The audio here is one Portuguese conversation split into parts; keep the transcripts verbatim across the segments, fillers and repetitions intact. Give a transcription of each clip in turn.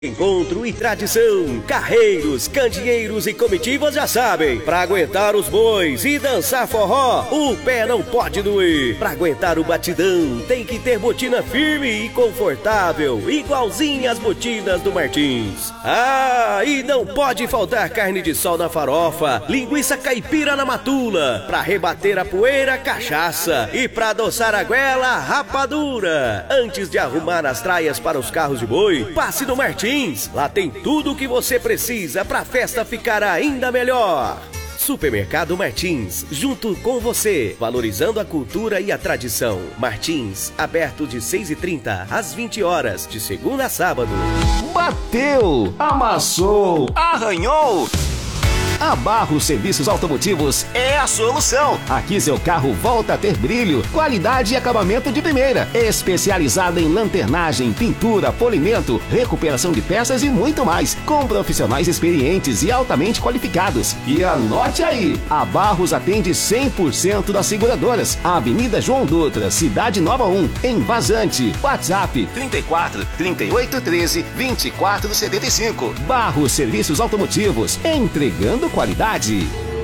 Encontro e tradição, carreiros, candeeiros e comitivas já sabem. Pra aguentar os bois e dançar forró, o pé não pode doer. Pra aguentar o batidão, tem que ter botina firme e confortável, igualzinha as botinas do Martins. Ah, e não pode faltar carne de sol na farofa, linguiça caipira na matula, pra rebater a poeira, cachaça, e pra adoçar a goela, rapadura. Antes de arrumar as traias para os carros de boi, passe no Martins. Lá tem tudo o que você precisa para a festa ficar ainda melhor. Supermercado Martins, junto com você, valorizando a cultura e a tradição. Martins, aberto de seis e trinta às vinte horas, de segunda a sábado. Bateu, amassou, arranhou. A Barros Serviços Automotivos é a solução. Aqui seu carro volta a ter brilho, qualidade e acabamento de primeira. Especializada em lanternagem, pintura, polimento, recuperação de peças e muito mais. Com profissionais experientes e altamente qualificados. E anote aí, a Barros atende cem por cento das seguradoras. Avenida João Dutra, Cidade Nova um, em Vazante. WhatsApp trinta e quatro, trinta e oito, treze, vinte e quatro, setenta e cinco. Barros Serviços Automotivos, entregando qualidade.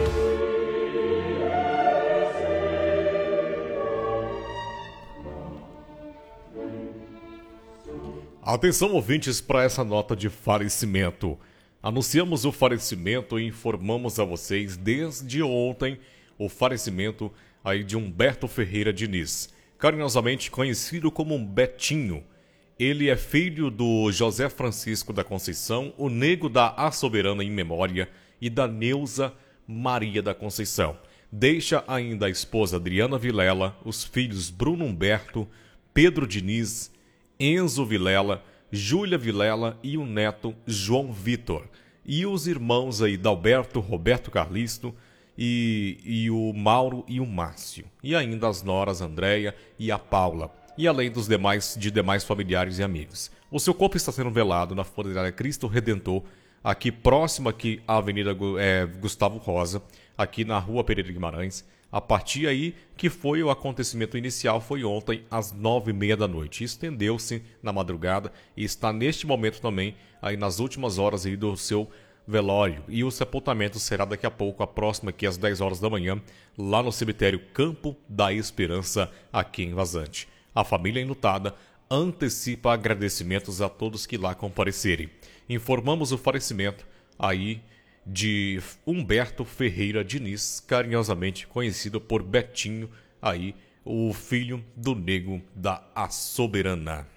Atenção, ouvintes, para essa nota de falecimento. Anunciamos o falecimento e informamos a vocês desde ontem o falecimento aí de Humberto Ferreira Diniz, carinhosamente conhecido como Betinho. Ele é filho do José Francisco da Conceição, o nego da A Soberana em memória, e da Neuza Maria da Conceição. Deixa ainda a esposa Adriana Vilela, os filhos Bruno Humberto, Pedro Diniz, Enzo Vilela, Júlia Vilela e o neto João Vitor. E os irmãos aí Dalberto, Roberto Carlisto e, e o Mauro e o Márcio. E ainda as noras Andréia e a Paula. E além dos demais, de demais familiares e amigos. O seu corpo está sendo velado na funerária Cristo Redentor, aqui próximo aqui à Avenida é, Gustavo Rosa, aqui na Rua Pereira Guimarães. A partir aí que foi o acontecimento inicial, foi ontem às nove e meia da noite. Estendeu-se na madrugada e está neste momento também aí nas últimas horas aí do seu velório. E o sepultamento será daqui a pouco, a próxima aqui às dez horas da manhã, lá no cemitério Campo da Esperança, aqui em Vazante. A família enlutada antecipa agradecimentos a todos que lá comparecerem. Informamos o falecimento aí de Humberto Ferreira Diniz, carinhosamente conhecido por Betinho, aí o filho do nego da A Soberana.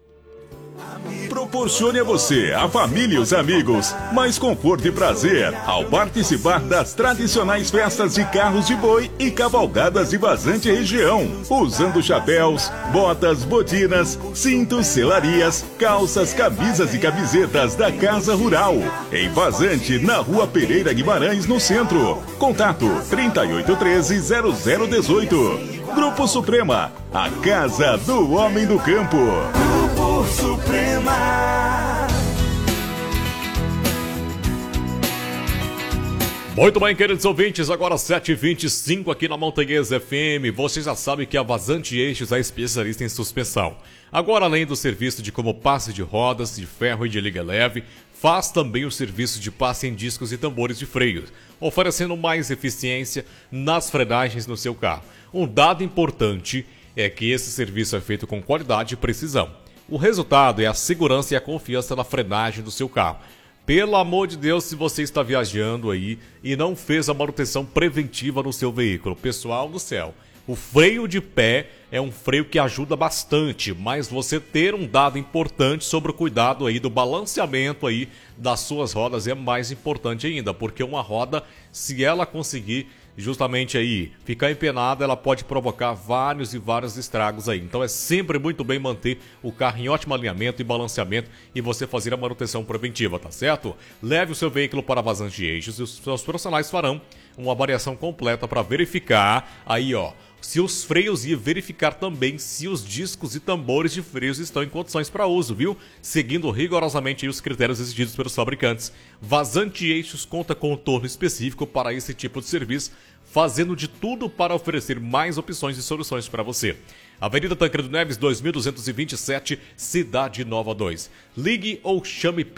Proporcione a você, a família e os amigos mais conforto e prazer ao participar das tradicionais festas de carros de boi e cavalgadas de Vazante região, usando chapéus, botas, botinas, cintos, selarias, calças, camisas e camisetas da Casa Rural, em Vazante, na Rua Pereira Guimarães, no centro. Contato trinta e oito, treze, zero zero dezoito. Grupo Suprema, a casa do homem do campo. Grupo Suprema. Muito bem, queridos ouvintes, agora sete e vinte e cinco aqui na Montanhesa F M. Vocês já sabem que a Vazante Eixos é especialista em suspensão. Agora, além do serviço de como passe de rodas, de ferro e de liga leve, faz também o serviço de passe em discos e tambores de freio, oferecendo mais eficiência nas frenagens no seu carro. Um dado importante é que esse serviço é feito com qualidade e precisão. O resultado é a segurança e a confiança na frenagem do seu carro. Pelo amor de Deus, se você está viajando aí e não fez a manutenção preventiva no seu veículo, pessoal do céu, o freio de pé é um freio que ajuda bastante, mas você ter um dado importante sobre o cuidado aí do balanceamento aí das suas rodas é mais importante ainda, porque uma roda, se ela conseguir justamente aí ficar empenada, ela pode provocar vários e vários estragos aí. Então é sempre muito bem manter o carro em ótimo alinhamento e balanceamento e você fazer a manutenção preventiva, tá certo? Leve o seu veículo para a Vazante Eixos e os seus profissionais farão uma avaliação completa para verificar aí, ó, se os freios e verificar também se os discos e tambores de freios estão em condições para uso, viu? Seguindo rigorosamente os critérios exigidos pelos fabricantes. Vazante Eixos conta com um torno específico para esse tipo de serviço, fazendo de tudo para oferecer mais opções e soluções para você. Avenida Tancredo Neves, dois mil duzentos e vinte e sete, Cidade Nova dois. Ligue ou chame